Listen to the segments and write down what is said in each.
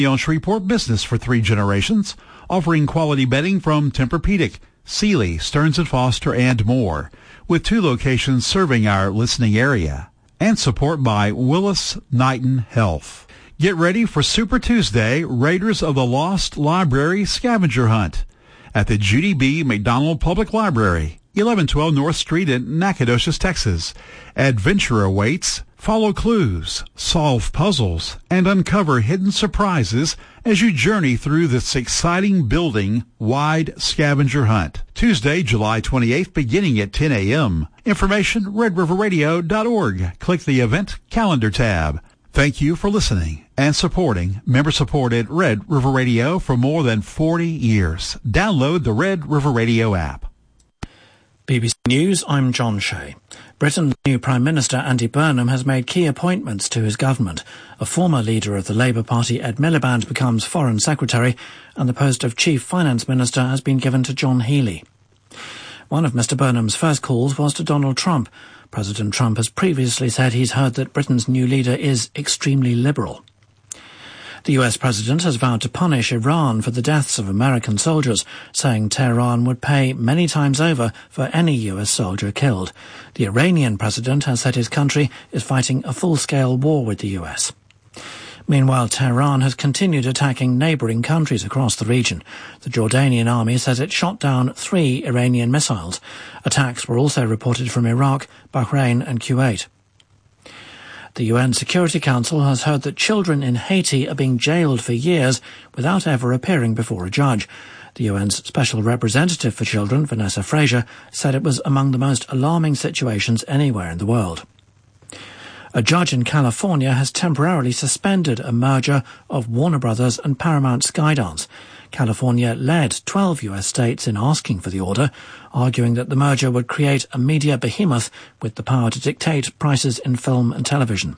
On Shreveport business for 3 generations, offering quality bedding from Tempur-Pedic, Sealy, Stearns & Foster, and more, with 2 locations serving our listening area, and support by Willis Knighton Health. Get ready for Super Tuesday, Raiders of the Lost Library Scavenger Hunt at the Judy B. McDonald Public Library, 1112 North Street in Nacogdoches, Texas. Adventure awaits. Follow clues, solve puzzles, and uncover hidden surprises as you journey through this exciting building-wide scavenger hunt. Tuesday, July 28th, beginning at 10 a.m. Information, redriverradio.org. Click the event calendar tab. Thank you for listening and supporting member-supported Red River Radio for more than 40 years. Download the Red River Radio app. BBC News, I'm John Shea. Britain's new Prime Minister Andy Burnham has made key appointments to his government. A former leader of the Labour Party, Ed Miliband, becomes Foreign Secretary, and the post of Chief Finance Minister has been given to John Healey. One of Mr Burnham's first calls was to Donald Trump. President Trump has previously said he's heard that Britain's new leader is extremely liberal. The US president has vowed to punish Iran for the deaths of American soldiers, saying Tehran would pay many times over for any US soldier killed. The Iranian president has said his country is fighting a full-scale war with the US. Meanwhile, Tehran has continued attacking neighbouring countries across the region. The Jordanian army says it shot down 3 Iranian missiles. Attacks were also reported from Iraq, Bahrain and Kuwait. The UN Security Council has heard that children in Haiti are being jailed for years without ever appearing before a judge. The UN's Special Representative for Children, Vanessa Fraser, said it was among the most alarming situations anywhere in the world. A judge in California has temporarily suspended a merger of Warner Brothers and Paramount Skydance. California led 12 US states in asking for the order, arguing that the merger would create a media behemoth with the power to dictate prices in film and television.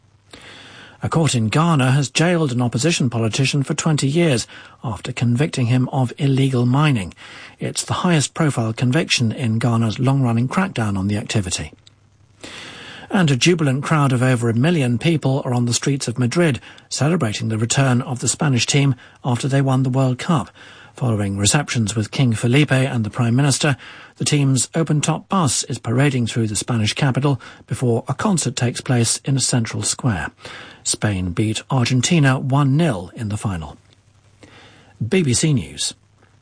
A court in Ghana has jailed an opposition politician for 20 years after convicting him of illegal mining. It's the highest profile conviction in Ghana's long-running crackdown on the activity. And a jubilant crowd of over 1 million people are on the streets of Madrid, celebrating the return of the Spanish team after they won the World Cup. Following receptions with King Felipe and the Prime Minister, the team's open-top bus is parading through the Spanish capital before a concert takes place in a central square. Spain beat Argentina 1-0 in the final. BBC News.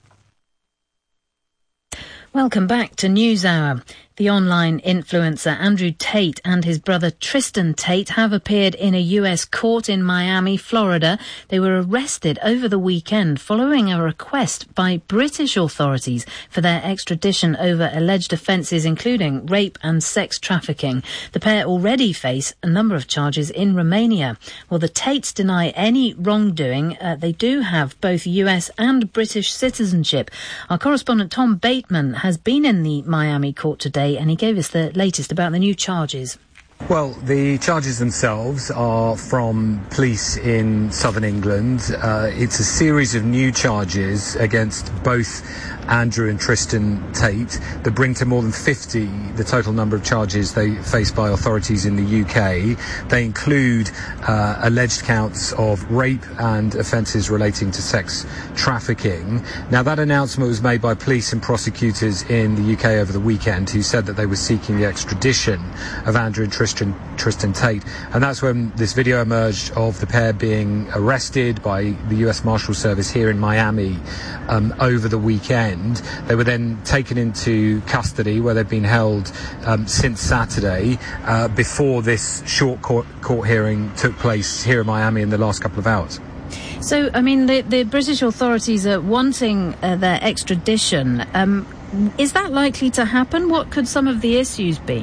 Welcome back to NewsHour. The online influencer Andrew Tate and his brother Tristan Tate have appeared in a US court in Miami, Florida. They were arrested over the weekend following a request by British authorities for their extradition over alleged offences including rape and sex trafficking. The pair already face a number of charges in Romania. Well, the Tates deny any wrongdoing. They do have both US and British citizenship. Our correspondent Tom Bateman has been in the Miami court today, and he gave us the latest about the new charges. Well, the charges themselves are from police in southern England. It's a series of new charges against both Andrew and Tristan Tate that bring to more than 50 the total number of charges they face by authorities in the UK. They include alleged counts of rape and offences relating to sex trafficking. Now, that announcement was made by police and prosecutors in the UK over the weekend, who said that they were seeking the extradition of Andrew and Tristan Tate, and that's when this video emerged of the pair being arrested by the US Marshal Service here in Miami over the weekend. They were then taken into custody, where they've been held since Saturday, before this short court hearing took place here in Miami in the last couple of hours. So, I mean, the British authorities are wanting their extradition. Is that likely to happen? What could some of the issues be?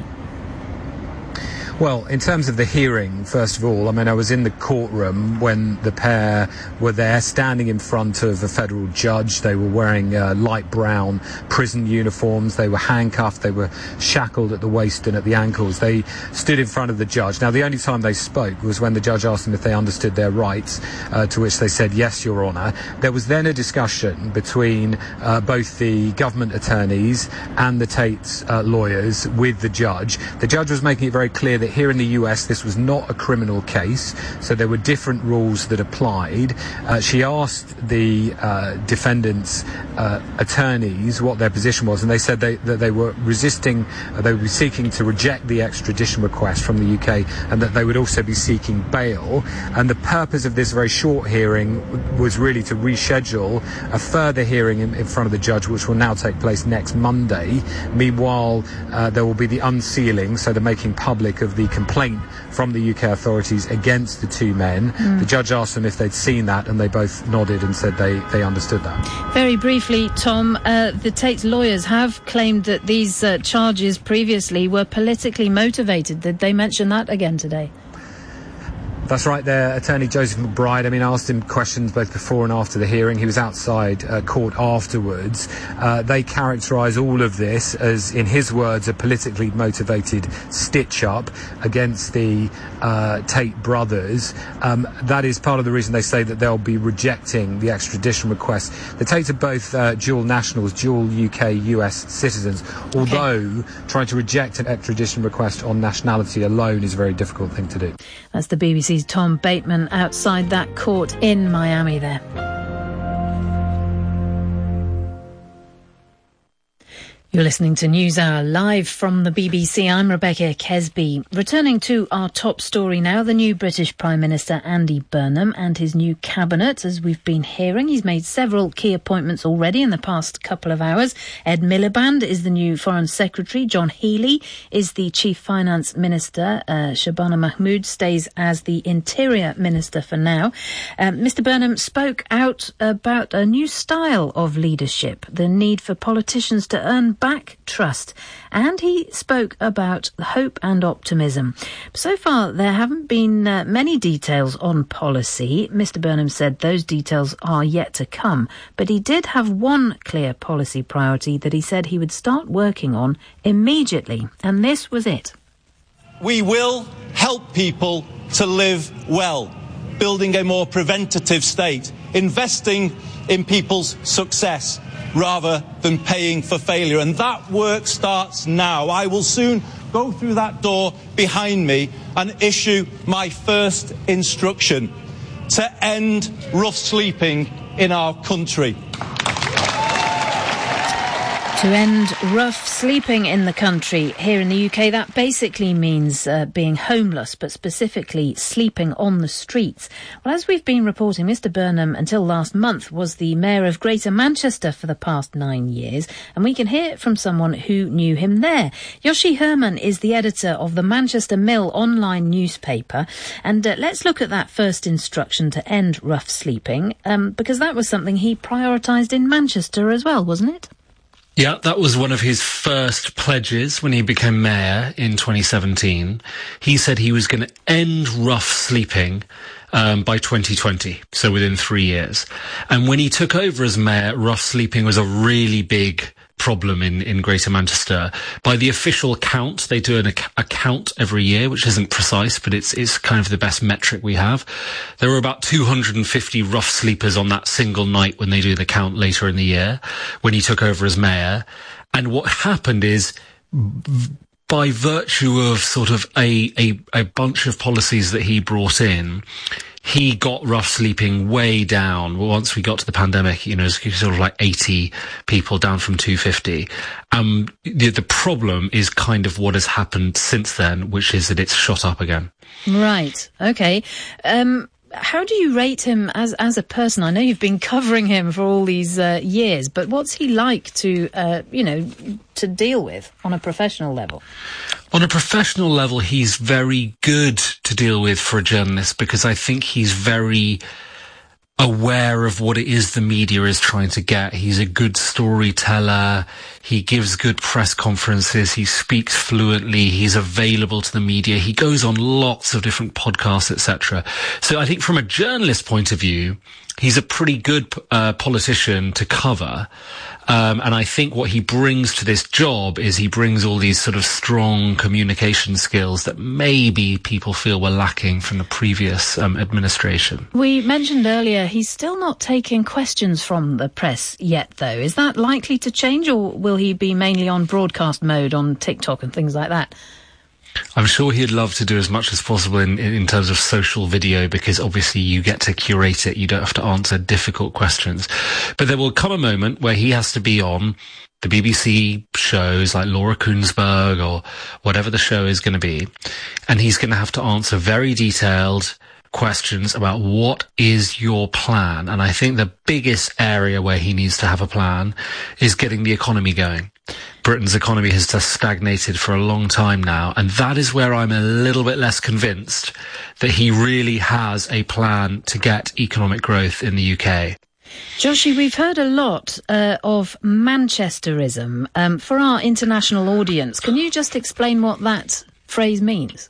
Well, in terms of the hearing, first of all, I mean, I was in the courtroom when the pair were there, standing in front of a federal judge. They were wearing light brown prison uniforms. They were handcuffed. They were shackled at the waist and at the ankles. They stood in front of the judge. Now, the only time they spoke was when the judge asked them if they understood their rights, to which they said, "Yes, Your Honour." There was then a discussion between both the government attorneys and the Tate's lawyers with the judge. The judge was making it very clear that that here in the US this was not a criminal case, so there were different rules that applied. She asked the defendants' attorneys what their position was, and they said that they were resisting, they would be seeking to reject the extradition request from the UK, and that they would also be seeking bail. And the purpose of this very short hearing was really to reschedule a further hearing in front of the judge, which will now take place next Monday. Meanwhile, there will be the unsealing, so the making public of the complaint from the UK authorities against the two men. The judge asked them if they'd seen that, and they both nodded and said they understood that. Very briefly, Tom, the Tate's lawyers have claimed that these charges previously were politically motivated. Did they mention that again today? That's right, their attorney Joseph McBride. I asked him questions both before and after the hearing. He was outside court afterwards. They characterise all of this as, in his words, a politically motivated stitch-up against the Tate brothers. That is part of the reason they say that they'll be rejecting the extradition request. The Tates are both dual nationals, dual UK-US citizens, although trying to reject an extradition request on nationality alone is a very difficult thing to do. That's the BBC's Tom Bateman outside that court in Miami there. You're listening to NewsHour live from the BBC. I'm Rebecca Kesby. Returning to our top story now, the new British Prime Minister Andy Burnham and his new cabinet. As we've been hearing, he's made several key appointments already in the past couple of hours. Ed Miliband is the new Foreign Secretary. John Healey is the Chief Finance Minister. Shabana Mahmood stays as the Interior Minister for now. Mr Burnham spoke out about a new style of leadership, the need for politicians to earn back trust, and he spoke about hope and optimism. So far there haven't been many details on policy. Mr Burnham said those details are yet to come, but he did have one clear policy priority that he said he would start working on immediately, and this was it. We will help people to live well, building a more preventative state, investing in people's success rather than paying for failure. And that work starts now. I will soon go through that door behind me and issue my first instruction to end rough sleeping in our country. To end rough sleeping in the country. Here in the UK, that basically means being homeless, but specifically sleeping on the streets. Well, as we've been reporting, Mr Burnham, until last month, was the Mayor of Greater Manchester for the past 9 years, and we can hear from someone who knew him there. Yoshi Herman is the editor of the Manchester Mill online newspaper, and let's look at that first instruction to end rough sleeping, because that was something he prioritised in Manchester as well, wasn't it? Yeah, that was one of his first pledges when he became mayor in 2017. He said he was going to end rough sleeping by 2020, so within 3 years. And when he took over as mayor, rough sleeping was a really big problem in Greater Manchester. By the official count, they do a count every year, which isn't precise, but it's kind of the best metric we have. There were about 250 rough sleepers on that single night when they do the count later in the year, when he took over as mayor. And what happened is, by virtue of sort of a bunch of policies that he brought in, he got rough sleeping way down. Once we got to the pandemic, it was sort of like 80 people down from 250. The problem is kind of what has happened since then, which is that it's shot up again. Right. Okay. How do you rate him as a person? I know you've been covering him for all these years, but what's he like to to deal with on a professional level? On a professional level, he's very good to deal with for a journalist, because I think he's very aware of what it is the media is trying to get. He's a good storyteller. He gives good press conferences. He speaks fluently. He's available to the media. He goes on lots of different podcasts, etc. So I think from a journalist point of view, he's a pretty good politician to cover. And I think what he brings to this job is he brings all these sort of strong communication skills that maybe people feel were lacking from the previous administration. We mentioned earlier he's still not taking questions from the press yet, though. Is that likely to change, or will he be mainly on broadcast mode on TikTok and things like that? I'm sure he'd love to do as much as possible in terms of social video, because obviously you get to curate it. You don't have to answer difficult questions. But there will come a moment where he has to be on the BBC shows like Laura Kuenssberg or whatever the show is going to be. And he's going to have to answer very detailed questions about what is your plan. And I think the biggest area where he needs to have a plan is getting the economy going. Britain's economy has just stagnated for a long time now, and that is where I'm a little bit less convinced that he really has a plan to get economic growth in the UK. Joshi, we've heard a lot of Manchesterism. For our international audience, can you just explain what that phrase means?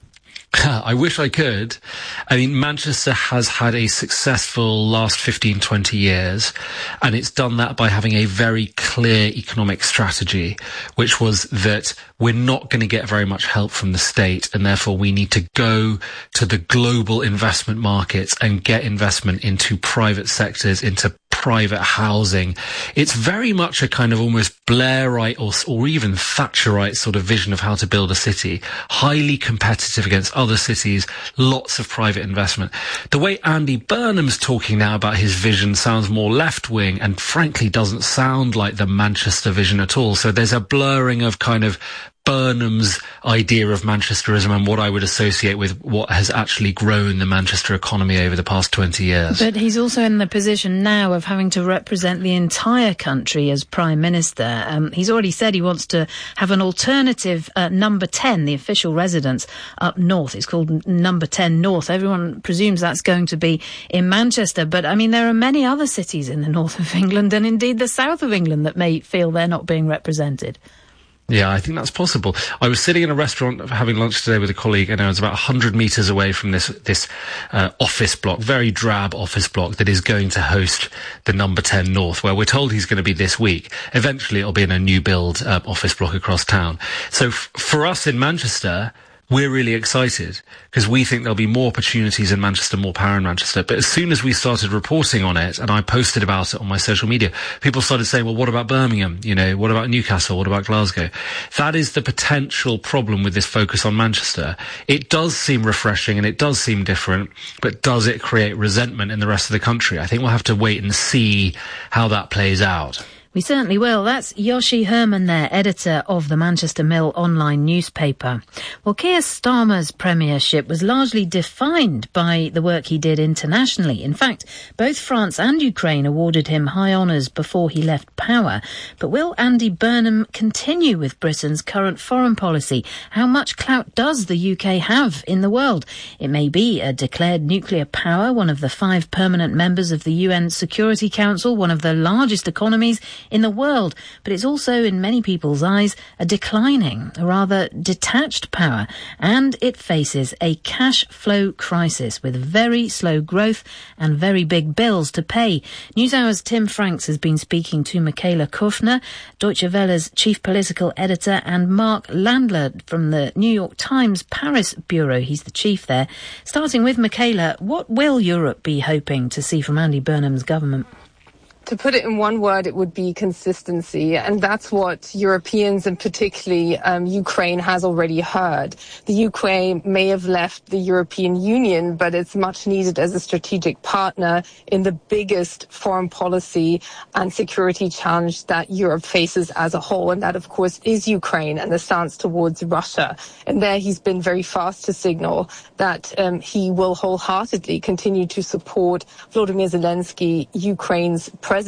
I wish I could. I mean, Manchester has had a successful last 15, 20 years, and it's done that by having a very clear economic strategy, which was that we're not going to get very much help from the state, and therefore we need to go to the global investment markets and get investment into private sectors, into private housing. It's very much a kind of almost Blairite or even Thatcherite sort of vision of how to build a city. Highly competitive against other cities, lots of private investment. The way Andy Burnham's talking now about his vision sounds more left-wing and frankly doesn't sound like the Manchester vision at all. So there's a blurring of kind of Burnham's idea of Manchesterism and what I would associate with what has actually grown the Manchester economy over the past 20 years. But he's also in the position now of having to represent the entire country as Prime Minister. He's already said he wants to have an alternative Number 10, the official residence up north. It's called Number 10 North. Everyone presumes that's going to be in Manchester. But, I mean, there are many other cities in the north of England and indeed the south of England that may feel they're not being represented. Yeah, I think that's possible. I was sitting in a restaurant having lunch today with a colleague, and I was about 100 metres away from this office block, very drab office block that is going to host the Number 10 North, where we're told he's going to be this week. Eventually it'll be in a new build office block across town. So for us in Manchester, we're really excited because we think there'll be more opportunities in Manchester, more power in Manchester. But as soon as we started reporting on it, and I posted about it on my social media, people started saying, well, what about Birmingham? You know, what about Newcastle? What about Glasgow? That is the potential problem with this focus on Manchester. It does seem refreshing and it does seem different, but does it create resentment in the rest of the country? I think we'll have to wait and see how that plays out. We certainly will. That's Joshi Herman there, editor of the Manchester Mill online newspaper. Well, Keir Starmer's premiership was largely defined by the work he did internationally. In fact, both France and Ukraine awarded him high honours before he left power. But will Andy Burnham continue with Britain's current foreign policy? How much clout does the UK have in the world? It may be a declared nuclear power, one of the 5 permanent members of the UN Security Council, one of the largest economies in the world, but it's also, in many people's eyes, a declining, a rather detached power, and it faces a cash flow crisis with very slow growth and very big bills to pay. NewsHour's Tim Franks has been speaking to Michaela Kufner, Deutsche Welle's chief political editor, and Mark Landler from the New York Times Paris bureau. He's the chief there. Starting with Michaela, what will Europe be hoping to see from Andy Burnham's government? To put it in one word, it would be consistency. And that's what Europeans and particularly Ukraine has already heard. The Ukraine may have left the European Union, but it's much needed as a strategic partner in the biggest foreign policy and security challenge that Europe faces as a whole. And that, of course, is Ukraine and the stance towards Russia. And there he's been very fast to signal that he will wholeheartedly continue to support Volodymyr Zelensky, Ukraine's president,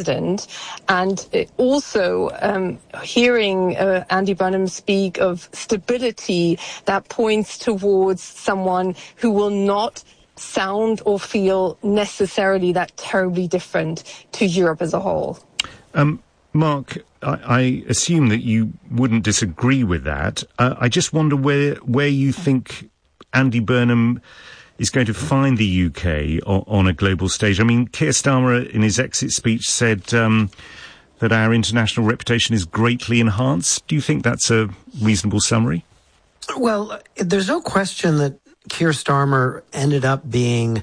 and also hearing Andy Burnham speak of stability that points towards someone who will not sound or feel necessarily that terribly different to Europe as a whole. Mark, I assume that you wouldn't disagree with that. I just wonder where you think Andy Burnham is going to find the UK on a global stage. I mean, Keir Starmer in his exit speech said that our international reputation is greatly enhanced. Do you think that's a reasonable summary? Well, there's no question that Keir Starmer ended up being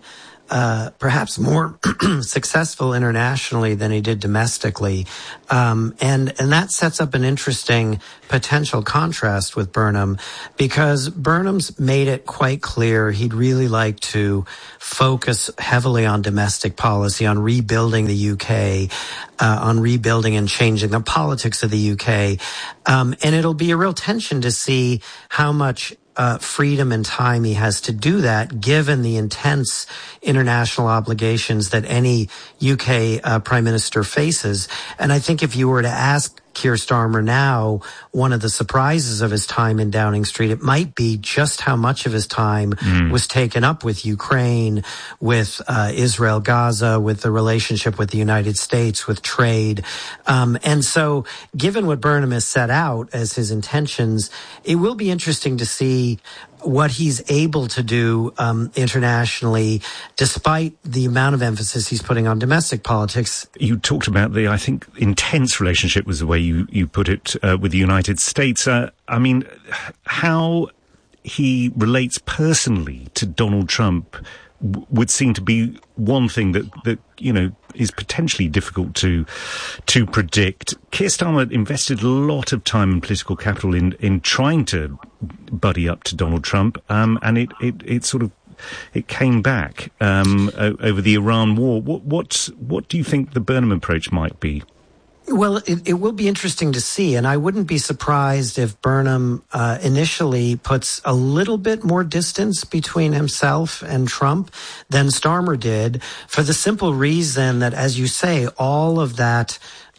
perhaps more successful internationally than he did domestically. And that sets up an interesting potential contrast with Burnham, because Burnham's made it quite clear he'd really like to focus heavily on domestic policy, on rebuilding the UK, on rebuilding and changing the politics of the UK. And it'll be a real tension to see how much freedom and time he has to do that, given the intense international obligations that any UK Prime Minister faces. And I think if you were to ask Keir Starmer now, one of the surprises of his time in Downing Street, it might be just how much of his time was taken up with Ukraine, with Israel, Gaza, with the relationship with the United States, with trade. And so given what Burnham has set out as his intentions, it will be interesting to see what he's able to do internationally, despite the amount of emphasis he's putting on domestic politics. You talked about the, I think, intense relationship was the way you put it, with the United States. I mean, how he relates personally to Donald Trump would seem to be one thing that you know is potentially difficult to predict. Keir Starmer invested a lot of time and political capital in trying to buddy up to Donald Trump, and it sort of it came back over the Iran war. What do you think the Burnham approach might be? Well, it will be interesting to see, and I wouldn't be surprised if Burnham initially puts a little bit more distance between himself and Trump than Starmer did, for the simple reason that, as you say, all of that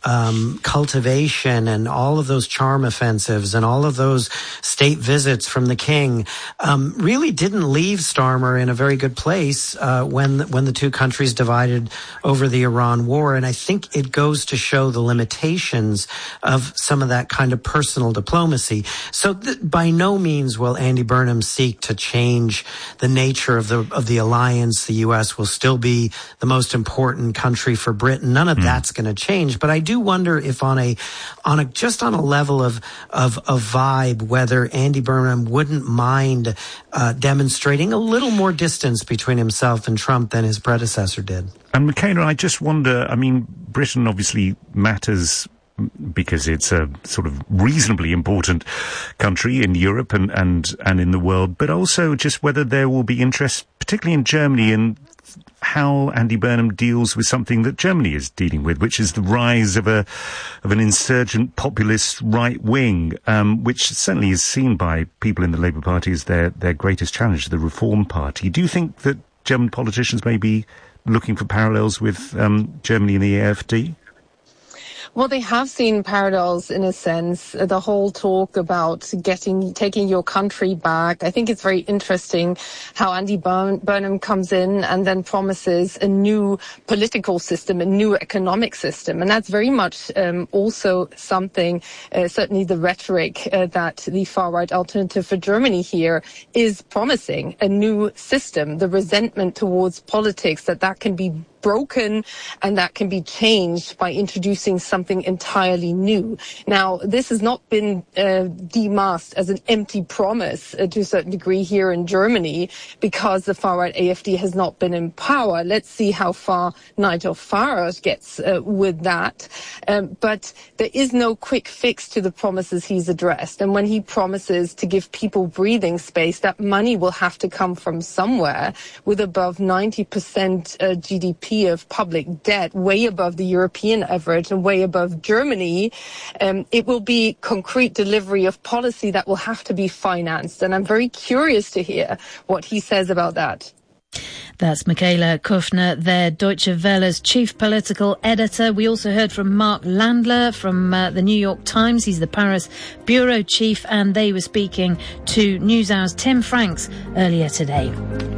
cultivation and all of those charm offensives and all of those state visits from the king really didn't leave Starmer in a very good place when the two countries divided over the Iran war. And I think it goes to show the limitations of some of that kind of personal diplomacy. So by no means will Andy Burnham seek to change the nature of the alliance. The U.S. will still be the most important country for Britain. None of that's going to change. But I do wonder if on a level of vibe, whether Andy Burnham wouldn't mind demonstrating a little more distance between himself and Trump than his predecessor did. And Michaela, I just wonder, I mean, Britain obviously matters because it's a sort of reasonably important country in Europe and in the world, but also just whether there will be interest, particularly in Germany, in how Andy Burnham deals with something that Germany is dealing with, which is the rise of an insurgent populist right wing, which certainly is seen by people in the Labour Party as their greatest challenge, the Reform Party. Do you think that German politicians may be looking for parallels with Germany and the AfD? Well, they have seen parallels in a sense. The whole talk about taking your country back. I think it's very interesting how Andy Burnham comes in and then promises a new political system, a new economic system. And that's very much also something, certainly the rhetoric that the far-right Alternative for Germany here is promising, a new system, the resentment towards politics, that can be broken and that can be changed by introducing something entirely new. Now, this has not been demasked as an empty promise to a certain degree here in Germany because the far-right AfD has not been in power. Let's see how far Nigel Farage gets with that. But there is no quick fix to the promises he's addressed. And when he promises to give people breathing space, that money will have to come from somewhere. With above 90% GDP of public debt, way above the European average and way above Germany, it will be concrete delivery of policy that will have to be financed. And I'm very curious to hear what he says about that. That's Michaela Kufner, their Deutsche Welle's chief political editor. We also heard from Mark Landler from the New York Times. He's the Paris bureau chief, and they were speaking to NewsHour's Tim Franks earlier today.